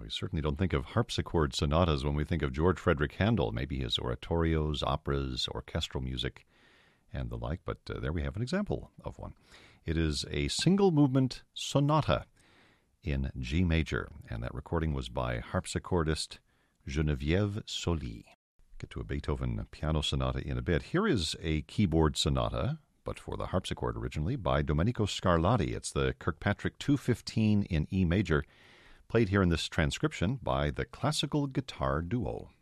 We certainly don't think of harpsichord sonatas when we think of George Frederick Handel, maybe his oratorios, operas, orchestral music, and the like, but there we have an example of one. It is a single movement sonata in G major, and that recording was by harpsichordist Geneviève Soli. Get to a Beethoven piano sonata in a bit. Here is a keyboard sonata, but for the harpsichord originally, by Domenico Scarlatti. It's the Kirkpatrick 215 in E major, played here in this transcription by the Classical Guitar Duo.